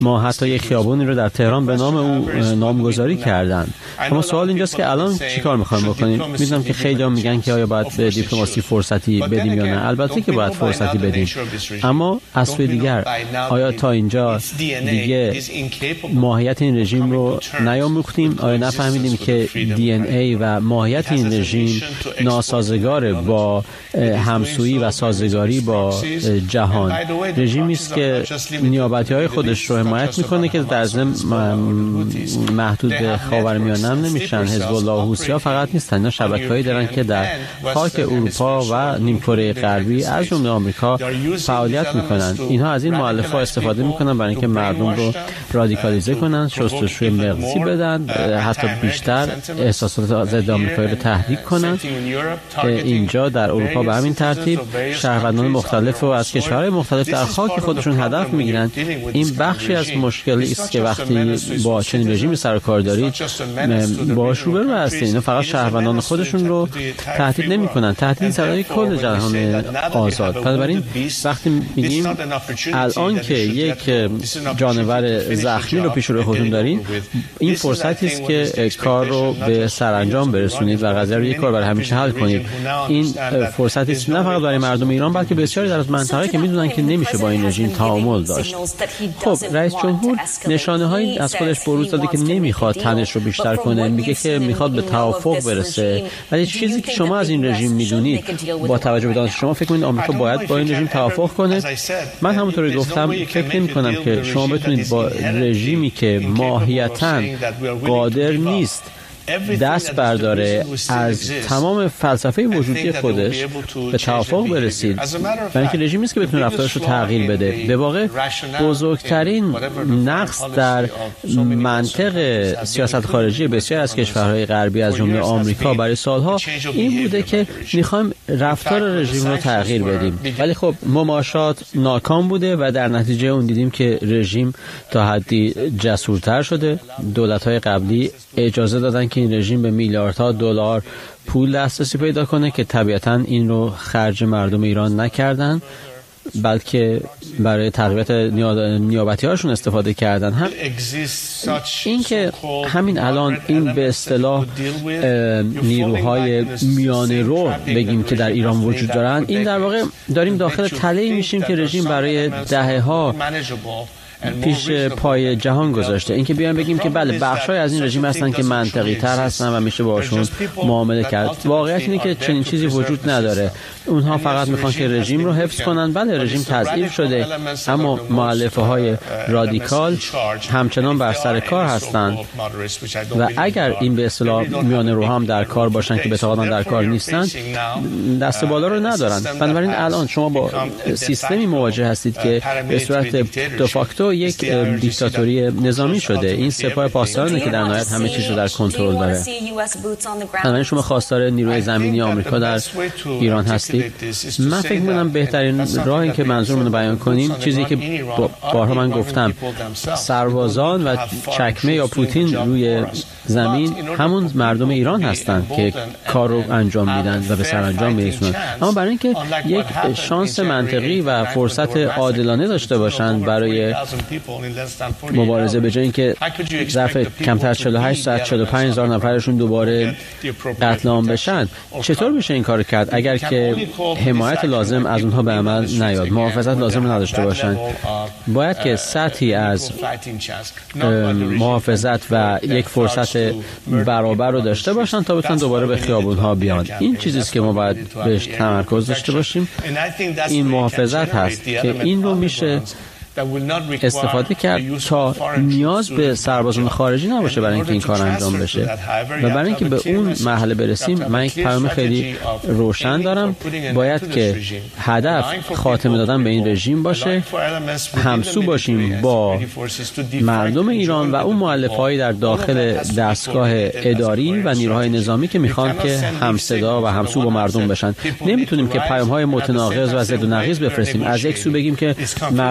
ما حتی یک خیابونی رو در تهران به نام او نامگذاری کردن. اما سوال اینجاست که الان چیکار می‌خوایم بکنیم؟ می‌دونم که خیلی‌ها میگن که آیا باید به دیپلماسی فرصتی بدیم یا نه. البته که باید فرصتی بدیم. اما از سوی دیگر آیا تا اینجا دیگه ماهیت این رژیم رو نیاموختیم؟ آیا نفهمیدیم که دی ان ای و ماهیت این رژیم ناسازگار با همسویی و سازگاری با جهان؟ رژیمی است که نیابتی‌های خودش رو حمایت میکنه که در ضمن محدود به خاورمیانه هم نمیشن. حزب الله و حوثی‌ها فقط نیستن، اینا شبکه‌ای دارن که در خاک اروپا و نیمکره غربی از جمله آمریکا فعالیت میکنن. اینها از این مؤلفه‌ها استفاده میکنن برای اینکه مردم رو رادیکالیزه کنن، شستشوی مغزی بدن، حتی بیشتر احساسات ضد آمریکایی رو تحریک کنن. اینجا در اروپا به همین ترتیب شهروندان مختلف و از کشورهای مختلف در خاک خودشون هدف میگیرن. این بخشی از مشکلی است که وقتی با چنین رژیمی سر و کار دارید باهاش روبرو هستید. اینا فقط شهروندان خودشون رو تهدید نمی‌کنن، تهدید سرای کل جهان آزاد. بنابراین وقتی میگیم الان که یک جانور زخمی رو پیش روی خودتون دارین، این فرصتی است که کار رو به سرانجام برسونید و قضیه رو یک بار برای همیشه حل کنید. این فرصتی است نه فقط برای مردم ایران بلکه بسیاری در منطقه که میدونن که نمیشه با این رژیم تعامل داشت. خب رئیس جمهور نشانه‌هایی از خودش بروز داده که نمیخواد تنش رو بیشتر کنه، میگه که میخواد به توافق برسه. ولی چیزی که شما از این رژیم میدونید، با توجه به دانش شما فکر کنید آمریکا باید با این رژیم توافق کنه؟ من همونطوری گفتم فکر نمی‌کنم که شما بتونید با رژیمی که ماهیتاً قادر نیست دست برداره از تمام فلسفه وجودی خودش به توافق برسید. برای اینکه رژیمی است که بتونه رفتارش رو تغییر بده. به واقع بزرگترین نقص در منطق سیاست خارجی بسیار از کشورهای غربی از جمله آمریکا برای سالها این بوده که میخوایم رفتار رژیم رو تغییر بدیم. ولی خب مماشات ناکام بوده و در نتیجه اون دیدیم که رژیم تا حدی جسورتر شده. دولت‌های قبلی اجازه دادن که این رژیم به میلیاردها دلار پول دسترسی پیدا کنه که طبیعتاً این رو خرج مردم ایران نکردن، بلکه برای تقویت نیابتی هاشون استفاده کردن. هم این که همین الان این به اصطلاح نیروهای میانه رو بگیم که در ایران وجود دارن، این در واقع داریم داخل تله‌ای میشیم که رژیم برای دهه‌ها پیش پای جهان گذاشته. اینکه بیان بگیم که بله بخشای از این رژیم هستن که منطقی تر هستن و میشه باشون معامله کرد، واقعیت اینه که چنین چیزی وجود نداره. اونها فقط میخوان که رژیم رو حفظ کنن. بله رژیم تضعیف شده، اما مؤلفه های رادیکال همچنان بر سر کار هستند و اگر این به اصطلاح میانه رو هم در کار باشن که بتوانن در کار نیستن، دست بالا رو ندارن. بنابراین الان شما با سیستمی مواجه هستید که به صورت دو یک دیکتاتوری نظامی شده. این سپاه پاسدارانه که در نهایت همه چیز رو در کنترل داره. بنابراین شما خواستار نیروی زمینی آمریکا در ایران هستید. من فکر می‌کنم بهترین راهی که منظورمون رو بیان کنیم، چیزی که بارها من گفتم، سربازان و چکمه یا پوتین روی زمین همون مردم ایران هستند که کار رو انجام میدن و به سرانجام میرسونن. اما برای اینکه یک شانس منطقی و فرصت عادلانه داشته باشن برای مبارزه، به جای اینکه ظرف کمتر از 48 ساعت 45,000 نفرشون دوباره قتل عام بشن، چطور میشه این کارو کرد اگر که حمایت لازم از اونها به عمل نیاد، محافظت لازم نداشته باشن؟ باید که سطحی از محافظت و یک فرصت برابر رو داشته باشن تا بتونن دوباره به خیابون‌ها بیان. این چیزیست که ما باید بهش تمرکز داشته باشیم. این محافظت هست که این رو میشه استفاده کرد تا نیاز به سربازان خارجی نباشه برای اینکه این کار انجام بشه. و برای اینکه به اون مرحله برسیم، من یک پیام خیلی روشن دارم. باید که هدف خاتمه دادن به این رژیم باشه، همسو باشیم با مردم ایران و اون مؤلفه‌های در داخل دستگاه اداری و نیروهای نظامی که میخوان که همصدا و همسو با مردم بشن. نمیتونیم که پیام‌های متناقض و ضد و نقیض بفرستیم. از یک سو بگیم که مردم ایران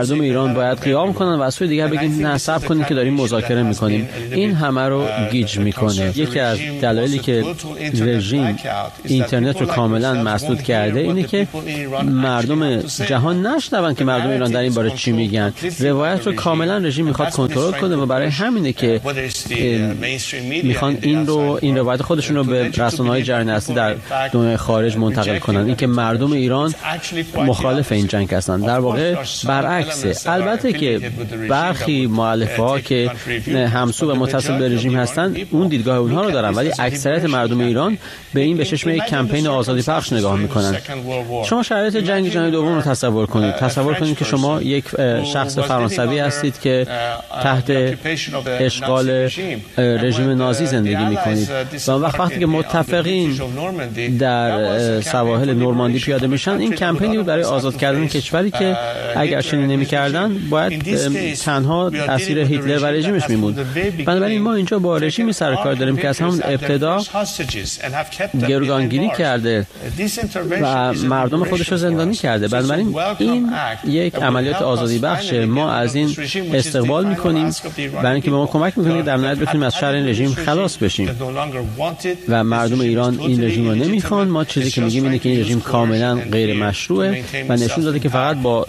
ایران باید قیام کنن و از سوی دیگر بگیم نه صبر کنیم که داریم مذاکره میکنیم. این همه رو گیج میکنه. یکی از دلایلی که رژیم اینترنت رو کاملا مسدود کرده اینه که مردم جهان نشنون که مردم ایران در این باره چی میگن. روایت رو کاملا رژیم میخواد کنترل کنه و برای همینه که میخوان این روایت خودشون رو به رسانه‌های جریان اصلی در دنیای خارج منتقل کنن. اینکه مردم ایران مخالف این جنگ هستن. در واقع برعکسه. البته که برخی مؤلفه‌ها که همسو و متصل به رژیم هستن اون دیدگاه اونها رو دارن، ولی اکثریت مردم ایران به این به چشم یک کمپین آزادی بخش نگاه میکنن. شما شرایط جنگ جهانی دوم رو تصور کنید. تصور کنید که شما یک شخص فرانسوی هستید که تحت اشغال رژیم نازی زندگی میکنید و وقتی که متفقین در سواحل نورماندی پیاده میشن، این کمپینی بود برای آزاد کردن کشوری که اگر چنین نمی‌کردن باید تنها اسیر هیتلر و رژیمش میموند. بنابراین ما اینجا با رژیمی سر کار داریم که از همون ابتدا گروگانگیری کرده و مردم خودش رو زندانی کرده. بنابراین این یک عملیات آزادی بخشه. ما از این استقبال میکنیم برای اینکه به ما کمک میکنه که در نهایت بتونیم از شر این رژیم خلاص بشیم و مردم ایران این رژیم رو نمیخوان. ما چیزی که میگیم اینه که این رژیم کاملا غیر مشروعه و نشون داده که فقط با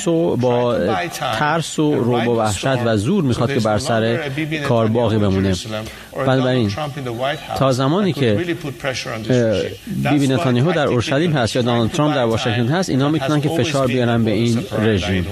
ترس و رعب و وحشت و زور میخواد که بر سر کار باقی بمونه. بنابراین تا زمانی که بیبی نتانیاهو در اورشلیم هست یا دونالد ترامپ در واشنگتن هست، اینا میتونن که فشار بیارن به این رژیم.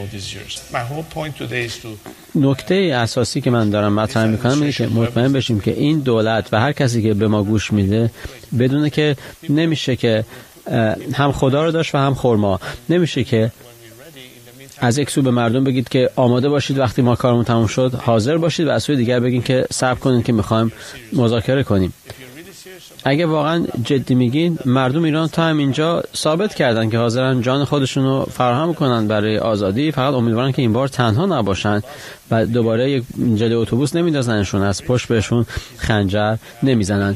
نکته اساسی که من دارم مطرح میکنم اینه که مطمئن بشیم که این دولت و هر کسی که به ما گوش میده بدونه که نمیشه که هم خدا رو داشت و هم خرما. نمیشه که از یک سو به مردم بگید که آماده باشید وقتی ما کارمون تموم شد حاضر باشید و از سوی دیگر بگین که صبر کنین که میخوایم مذاکره کنیم. اگه واقعا جدی میگین، مردم ایران تا همینجا ثابت کردن که حاضرن جان خودشون رو فراهم کنن برای آزادی. فقط امیدوارن که این بار تنها نباشن و دوباره یک جلوی اتوبوس نمیندازنشون، از پشت بهشون خنجر نمیزنن.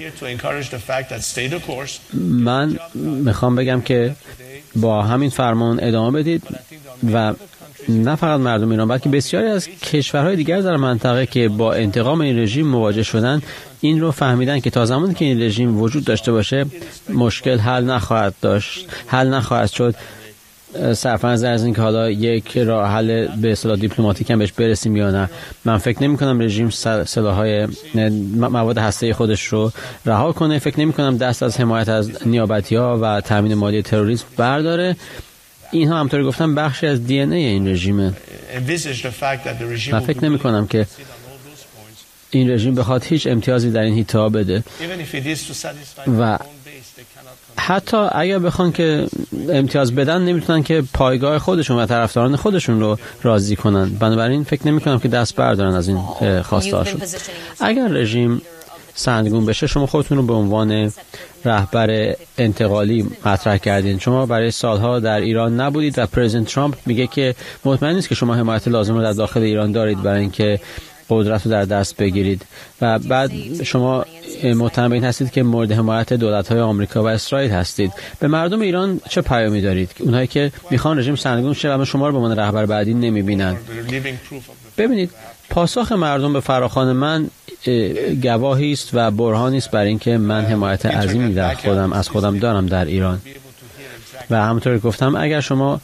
من میخوام بگم که با همین فرمان ادامه بدید و نه فقط مردم ایران بلکه بسیاری از کشورهای دیگر در منطقه که با انتقام این رژیم مواجه شدن این رو فهمیدن که تا زمانی که این رژیم وجود داشته باشه مشکل حل نخواهد شد. صرفا از این که حالا یک راه حل به اصطلاح دیپلماتیک هم بهش برسیم یا نه. من فکر نمی کنم رژیم سلاح‌های مواد هسته‌ای خودش رو رها کنه. فکر نمی کنم دست از حمایت از نیابتی‌ها و تامین مالی تروریسم برداره. اینها همطور گفتم بخشی از دی ان ای این رژیمه. من فکر نمی کنم که این رژیم بخواد هیچ امتیازی در این حیطه بده و حتی اگر بخوان که امتیاز بدن نمیتونن که پایگاه خودشون و طرفداران خودشون رو راضی کنن. بنابراین فکر نمی کنم که دست بردارن از این خواستهاشون. اگر رژیم سندگون بشه، شما خودتون رو به عنوان رهبر انتقالی مطرح کردین. شما برای سالها در ایران نبودید و پرزیدنت ترامپ میگه که مطمئن نیست که شما حمایت لازم رو در داخل ایران دارید برای اینکه قدرت رو در دست بگیرید و بعد شما متهم به این هستید که مورد حمایت دولت‌های آمریکا و اسرائیل هستید. به مردم ایران چه پیامی دارید؟ اونهایی که میخوان رژیم سرنگون شه و شما رو به عنوان رهبر بعدی نمیبینن. ببینید، پاسخ مردم به فراخوان من گواهی است و برهانی است برای اینکه من حمایت عظیمی از خودم دارم در ایران. و همونطور که گفتم اگر شما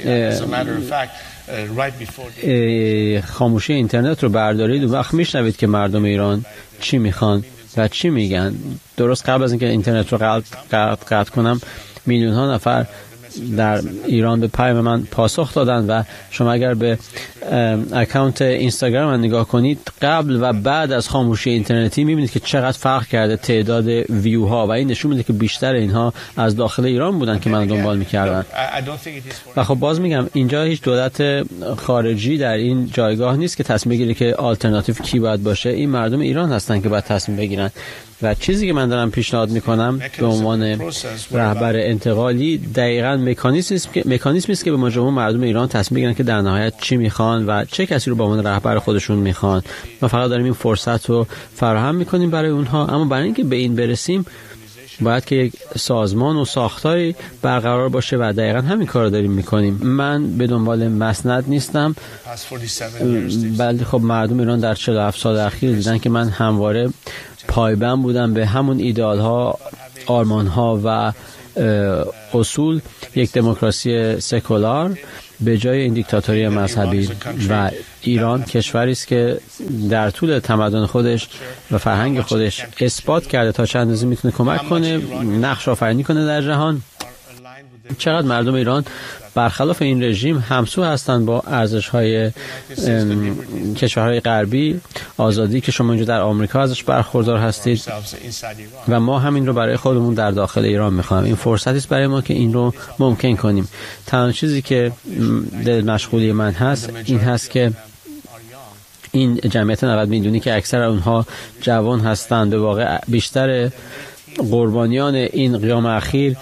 خاموشی اینترنت رو بردارید و وقت میشنوید که مردم ایران چی میخوان و چی میگن. درست قبل از اینکه اینترنت رو قطع کنم میلیون ها نفر در ایران به پیام من پاسخ دادن و شما اگر به اکانت اینستاگرام من نگاه کنید قبل و بعد از خاموشی اینترنتی میبینید که چقدر فرق کرده تعداد ویو ها و این نشون میده که بیشتر اینها از داخل ایران بودن که من دنبال میکردن. و خب باز میگم اینجا هیچ دولت خارجی در این جایگاه نیست که تصمیم بگیره که آلترناتیو کی باید باشه. این مردم ایران هستن که باید تصمیم بگیرن و چیزی که من دارم پیشنهاد میکنم به عنوان رهبر انتقالی دقیقاً مکانیزمی است که به مجموع مردم ایران تصمیم بگیرن که در نهایت چی میخوان و چه کسی رو به عنوان رهبر خودشون میخوان. ما فقط داریم این فرصت رو فراهم میکنیم برای اونها. اما برای اینکه به این برسیم باید که یک سازمان و ساختاری برقرار باشه و دقیقا همین کار رو داریم میکنیم. من به دنبال مسند نیستم، بلکه خب مردم ایران در 47 سال اخیر دیدن که من همواره پایبند بودم به همون ایدئال ها، آرمان ها و اصول یک دموکراسی سکولار به جای این دیکتاتوری مذهبی. و ایران کشوری است که در طول تمدن خودش و فرهنگ خودش اثبات کرده تا چند اندازه میتونه کمک کنه، نقش آفرینی کنه در جهان. چقدر مردم ایران برخلاف این رژیم همسو هستند با ارزش‌های کشورهای غربی، آزادی که شما اینجا در آمریکا ازش برخوردار هستید و ما همین رو برای خودمون در داخل ایران می‌خوایم. این فرصتی است برای ما که این رو ممکن کنیم. تنها چیزی که دل مشغولی من هست این هست که این جمعیت 90 میلیونی که اکثر اونها جوان هستند، به واقع بیشتر قربانیان این قیام اخیر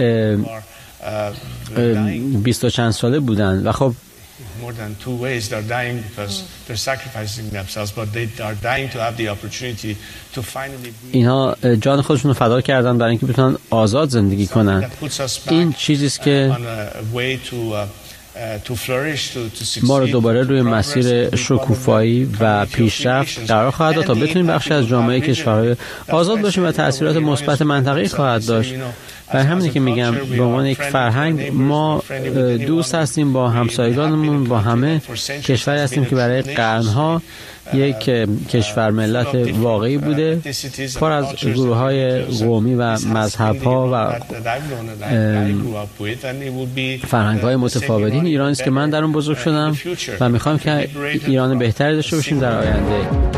20 و چند ساله بودن و خب اینها جان خودشون رو فدا کردن برای اینکه بتونن آزاد زندگی کنن. این چیزی است که ما رو دوباره روی مسیر شکوفایی و پیشرفت قرار خواهد داد تا بتونیم بخشی از جامعه کشورهای آزاد باشیم و تأثیرات مثبت منطقه‌ای خواهد داشت. و همینه که میگم به عنوان یک فرهنگ ما دوست هستیم با همسایگانمون، با همه کشوری هستیم که برای قرنها یک کشور ملت واقعی بوده، پر از گروه‌های قومی و مذهب‌ها و فرهنگ‌های متفاوتین. ایرانی است که من در اون بزرگ شدم و می‌خوام که ایران بهتری داشته باشیم در آینده.